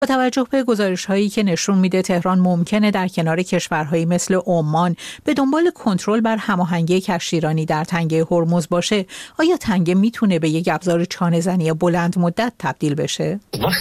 با توجه به گزارش‌هایی که نشون میده تهران ممکنه در کنار کشورهایی مثل عمان به دنبال کنترل بر هماهنگی کشتیرانی در تنگه هرمز باشه، آیا تنگه میتونه به یک ابزار چانه‌زنی بلند مدت تبدیل بشه؟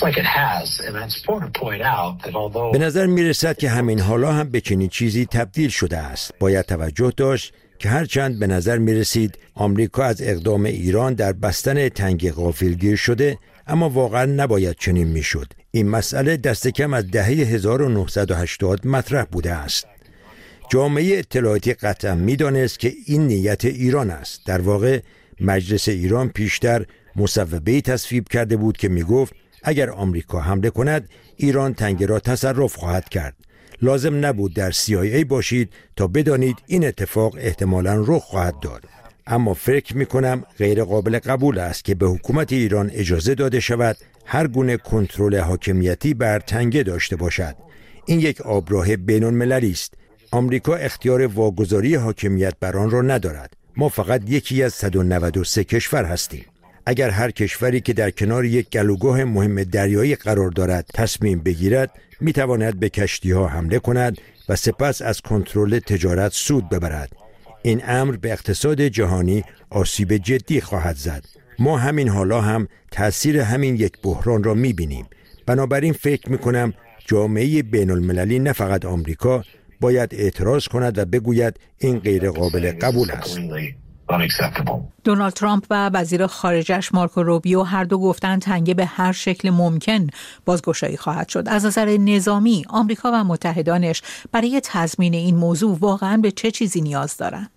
به نظر میرسد که همین حالا هم به چنین چیزی تبدیل شده است. باید توجه داشت که هرچند به نظر میرسید آمریکا از اقدام ایران در بستن تنگه غافلگیر شده، اما واقعا نباید چنین میشد. این مسئله دست کم از دهه 1980 مطرح بوده است. جامعه اطلاعاتی قطعا میدانست که این نیت ایران است. در واقع مجلس ایران پیشتر مصوبه‌ای تصویب کرده بود که میگفت اگر آمریکا حمله کند ایران تنگه را تصرف خواهد کرد. لازم نبود در CIA باشید تا بدانید این اتفاق احتمالاً رخ خواهد داد. اما فکر می‌کنم غیر قابل قبول است که به حکومت ایران اجازه داده شود هر گونه کنترل حاکمیتی بر تنگه داشته باشد. این یک آبراه بین‌المللی است. آمریکا اختیار واگذاری حاکمیت بر آن را ندارد. ما فقط یکی از 193 کشور هستیم. اگر هر کشوری که در کنار یک گلوگاه مهم دریایی قرار دارد تصمیم بگیرد، می‌تواند به کشتی‌ها حمله کند و سپس از کنترل تجارت سود ببرد. این امر به اقتصاد جهانی آسیب جدی خواهد زد. ما همین حالا هم تأثیر همین یک بحران را می‌بینیم. بنابراین فکر می‌کنم جامعه بین‌المللی نه فقط آمریکا باید اعتراض کند و بگوید این غیر قابل قبول است. دونالد ترامپ و وزیر خارجش مارکو روبیو هر دو گفتن تنگه به هر شکل ممکن بازگشایی خواهد شد. از نظر نظامی آمریکا و متحدانش برای تضمین این موضوع واقعاً به چه چیزی نیاز دارند؟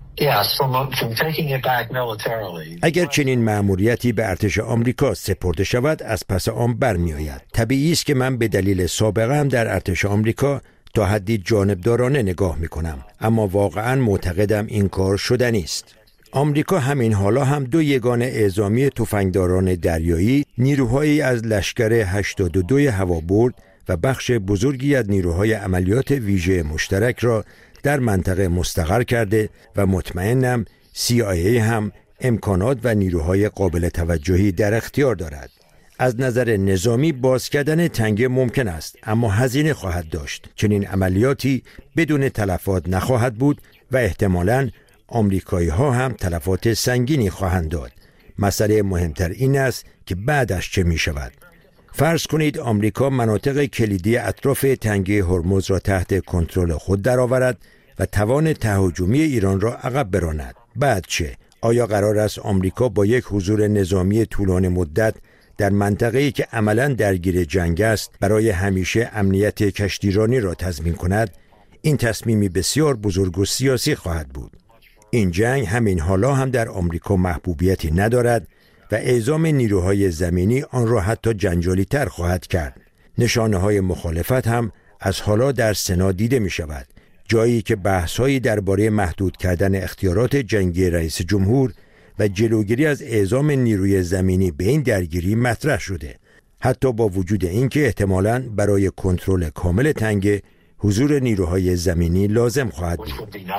اگر چنین مأموریتی به ارتش آمریکا سپرده شود از پس آن برمی آید. طبیعی است که من به دلیل سابقه‌ام در ارتش آمریکا تا حدی جانبدارانه نگاه می کنم، اما واقعاً معتقدم این کار شدنی است. آمریکا همین حالا هم دو یگان اعزامی تفنگداران دریایی، نیروهایی از لشکر 82 هوابرد و بخش بزرگی از نیروهای عملیات ویژه مشترک را در منطقه مستقر کرده و مطمئنم CIA هم امکانات و نیروهای قابل توجهی در اختیار دارد. از نظر نظامی باز کردن تنگه ممکن است، اما هزینه خواهد داشت. چنین عملیاتی بدون تلفات نخواهد بود و احتمالاً آمریکایی ها هم تلفات سنگینی خواهند داد. مسئله مهمتر این است که بعدش چه می شود. فرض کنید آمریکا مناطق کلیدی اطراف تنگه هرمز را تحت کنترل خود درآورد و توان تهاجمی ایران را عقب براند. بعد چه؟ آیا قرار است آمریکا با یک حضور نظامی طولانی مدت در منطقه‌ای که عملاً درگیر جنگ است برای همیشه امنیت کشتیرانی را تضمین کند؟ این تصمیمی بسیار بزرگ و سیاسی خواهد بود. این جنگ همین حالا هم در آمریکا محبوبیتی ندارد و اعزام نیروهای زمینی آن را حتی جنجالی تر خواهد کرد. نشانه های مخالفت هم از حالا در سنا دیده می شود، جایی که بحث‌هایی درباره محدود کردن اختیارات جنگی رئیس جمهور و جلوگیری از اعزام نیروی زمینی به این درگیری مطرح شده، حتی با وجود اینکه احتمالاً برای کنترل کامل تنگه حضور نیروهای زمینی لازم خواهد بود.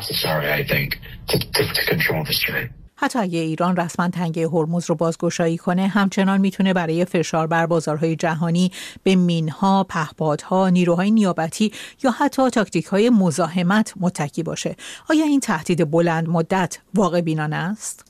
حتی اگه ایران رسما تنگه هرمز رو بازگشایی کنه، همچنان میتونه برای فشار بر بازارهای جهانی به مینها، پهپادها، نیروهای نیابتی یا حتی تاکتیک‌های مزاحمت متکی باشه. آیا این تهدید بلند مدت واقع بینانه است؟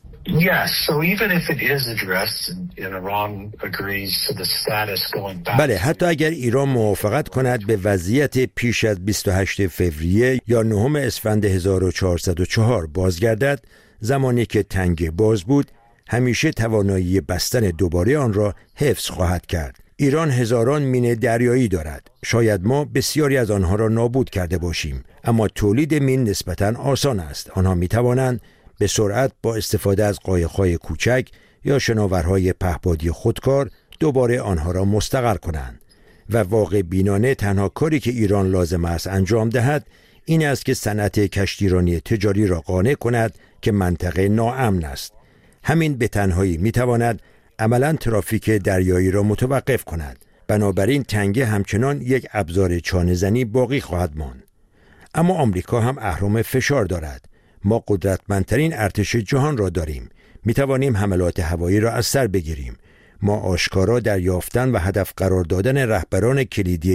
بله، حتی اگر ایران موافقت کند به وضعیت پیش از 28 فوریه یا 9 اسفند 1404 بازگردد، زمانی که تنگه باز بود، همیشه توانایی بستن دوباره آن را حفظ خواهد کرد. ایران هزاران مین دریایی دارد. شاید ما بسیاری از آنها را نابود کرده باشیم، اما تولید مین نسبتاً آسان است. آنها می توانند به سرعت با استفاده از قایق‌های کوچک یا شناورهای پهپادی خودکار دوباره آنها را مستقر کنند. و واقع بینانه تنها کاری که ایران لازم است انجام دهد این است که صنعت کشتیرانی تجاری را قانع کند که منطقه ناامن است. همین به تنهایی میتواند عملاً ترافیک دریایی را متوقف کند. بنابراین تنگه همچنان یک ابزار چانه‌زنی باقی خواهد ماند. اما آمریکا هم اهرم فشار دارد. ما قدرتمندترین ارتش جهان را داریم. میتوانیم حملات هوایی را از سر بگیریم. ما آشکارا در یافتن و هدف قرار دادن رهبران کلیدی